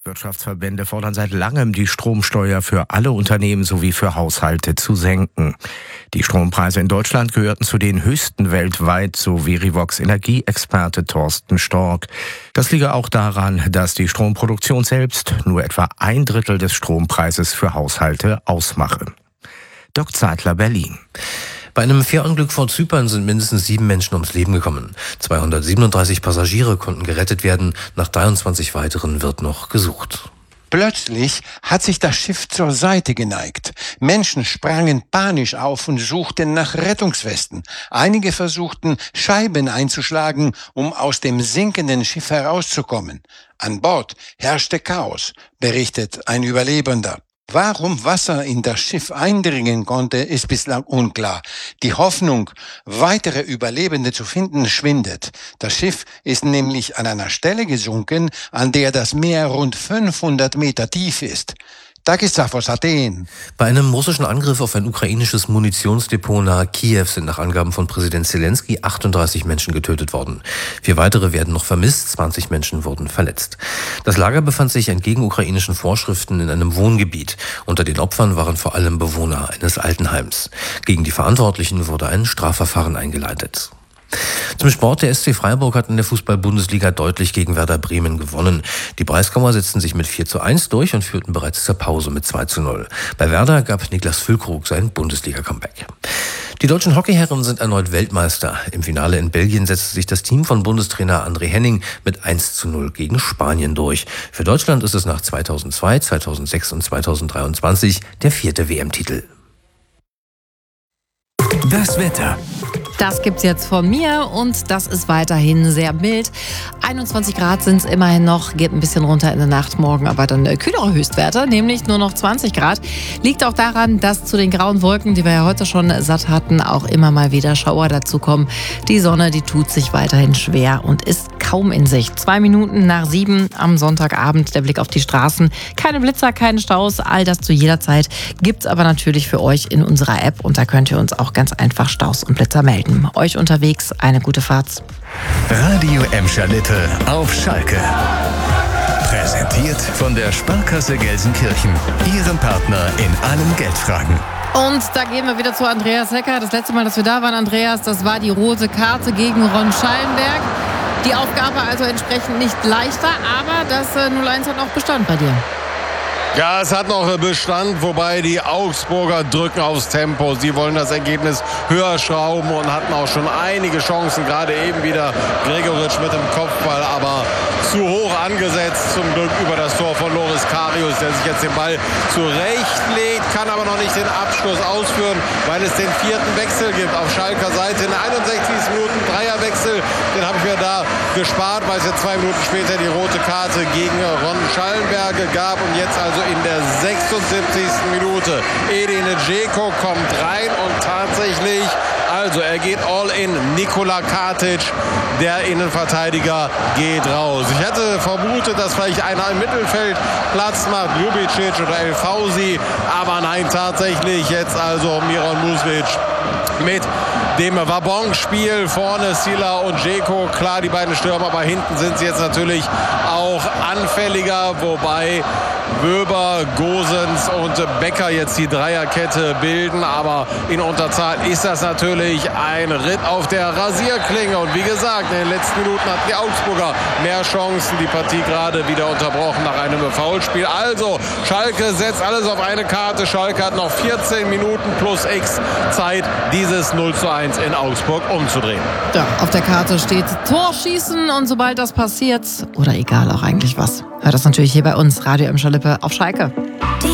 Wirtschaftsverbände fordern seit langem, die Stromsteuer für alle Unternehmen sowie für Haushalte zu senken. Die Strompreise in Deutschland gehörten zu den höchsten weltweit, so Verivox Energieexperte Thorsten Stork. Das liege auch daran, dass die Stromproduktion selbst nur etwa 1/3 des Strompreises für Haushalte ausmache. Doc Zeitler, Berlin. Bei einem Fährunglück vor Zypern sind mindestens 7 Menschen ums Leben gekommen. 237 Passagiere konnten gerettet werden. Nach 23 weiteren wird noch gesucht. Plötzlich hat sich das Schiff zur Seite geneigt. Menschen sprangen panisch auf und suchten nach Rettungswesten. Einige versuchten, Scheiben einzuschlagen, um aus dem sinkenden Schiff herauszukommen. An Bord herrschte Chaos, berichtet ein Überlebender. Warum Wasser in das Schiff eindringen konnte, ist bislang unklar. Die Hoffnung, weitere Überlebende zu finden, schwindet. Das Schiff ist nämlich an einer Stelle gesunken, an der das Meer rund 500 Meter tief ist. Takisaf aus Athen. Bei einem russischen Angriff auf ein ukrainisches Munitionsdepot nahe Kiew sind nach Angaben von Präsident Zelensky 38 Menschen getötet worden. 4 weitere werden noch vermisst, 20 Menschen wurden verletzt. Das Lager befand sich entgegen ukrainischen Vorschriften in einem Wohngebiet. Unter den Opfern waren vor allem Bewohner eines Altenheims. Gegen die Verantwortlichen wurde ein Strafverfahren eingeleitet. Zum Sport. Der SC Freiburg hat in der Fußball-Bundesliga deutlich gegen Werder Bremen gewonnen. Die Breisgauer setzten sich mit 4:1 durch und führten bereits zur Pause mit 2:0. Bei Werder gab Niklas Füllkrug sein Bundesliga-Comeback. Die deutschen Hockeyherren sind erneut Weltmeister. Im Finale in Belgien setzte sich das Team von Bundestrainer André Henning mit 1:0 gegen Spanien durch. Für Deutschland ist es nach 2002, 2006 und 2023 der 4. WM-Titel. Das Wetter. Das gibt's jetzt von mir und das ist weiterhin sehr mild. 21 Grad sind es immerhin noch, geht ein bisschen runter in der Nacht, morgen aber dann kühlere Höchstwerte, nämlich nur noch 20 Grad. Liegt auch daran, dass zu den grauen Wolken, die wir ja heute schon satt hatten, auch immer mal wieder Schauer dazukommen. Die Sonne, die tut sich weiterhin schwer und ist kaum in Sicht. 2 Minuten nach 7 am Sonntagabend, der Blick auf die Straßen. Keine Blitzer, keine Staus, all das zu jeder Zeit gibt's aber natürlich für euch in unserer App und da könnt ihr uns auch ganz einfach Staus und Blitzer melden. Euch unterwegs eine gute Fahrt. Radio Emscher Lippe auf Schalke. Präsentiert von der Sparkasse Gelsenkirchen, Ihrem Partner in allen Geldfragen. Und da gehen wir wieder zu Andreas Hecker. Das letzte Mal, dass wir da waren, Andreas, das war die rote Karte gegen Ron Schallenberg. Die Aufgabe also entsprechend nicht leichter, aber das 0:1 hat noch Bestand bei dir. Ja, es hat noch Bestand, wobei die Augsburger drücken aufs Tempo. Sie wollen das Ergebnis höher schrauben und hatten auch schon einige Chancen, gerade eben wieder Gregoritsch mit dem Kopfball, aber zu hoch angesetzt, zum Glück über das Tor von Loris Karius, der sich jetzt den Ball zurechtlegt, kann aber noch nicht den Abschluss ausführen, weil es den 4. Wechsel gibt auf Schalker Seite. In 61 Minuten Dreierwechsel, den habe ich mir da gespart, weil es jetzt 2 Minuten später die rote Karte gegen Ron Schallenberg gab und jetzt also in der 76. Minute. Edin Dzeko kommt rein und tatsächlich, also er geht all in. Nikola Katic, der Innenverteidiger, geht raus. Ich hätte vermutet, dass vielleicht einer im Mittelfeld Platz macht, Ljubicic oder El Fausi, aber nein, tatsächlich jetzt also Miron Muslic mit dem Wabonk-Spiel. Vorne Sila und Dzeko, klar die beiden Stürmer, aber hinten sind sie jetzt natürlich auch anfälliger, wobei Wöber, Gosens und Becker jetzt die Dreierkette bilden, aber in Unterzahl ist das natürlich ein Ritt auf der Rasierklinge und wie gesagt, in den letzten Minuten hatten die Augsburger mehr Chancen, die Partie gerade wieder unterbrochen nach einem Foulspiel. Also Schalke setzt alles auf eine Karte, Schalke hat noch 14 Minuten plus X Zeit, dieses 0:1 in Augsburg umzudrehen. Ja, auf der Karte steht Torschießen und sobald das passiert, oder egal auch eigentlich was, hört das natürlich hier bei uns, Radio Emscher Lippe auf Schalke.